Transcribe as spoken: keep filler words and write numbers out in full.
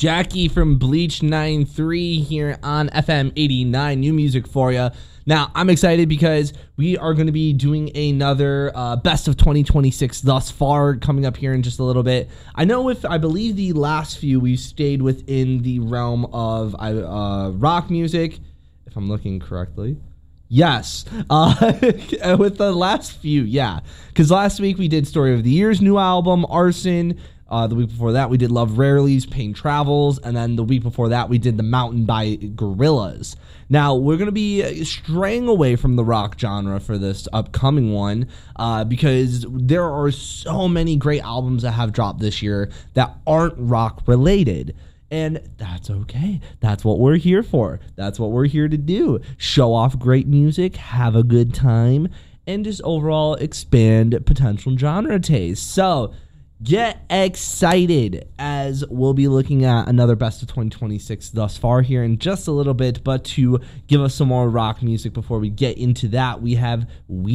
Jackie from Bleach ninety-three here on F M eighty-nine. New music for you. Now, I'm excited because we are going to be doing another uh, best of twenty twenty-six thus far coming up here in just a little bit. I know if I believe the last few we stayed within the realm of uh, rock music, if I'm looking correctly. Yes, uh, with the last few, yeah. Because last week we did Story of the Year's new album, Arson. Uh, the week before that, we did Love Rarely's Pain Travels. And then the week before that, we did The Mountain by Gorillaz. Now, we're going to be straying away from the rock genre for this upcoming one uh, because there are so many great albums that have dropped this year that aren't rock related. And that's okay. That's what we're here for. That's what we're here to do. Show off great music, have a good time, and just overall expand potential genre taste. So get excited as we'll be looking at another best of twenty twenty-six thus far here in just a little bit. But to give us some more rock music before we get into that, we have We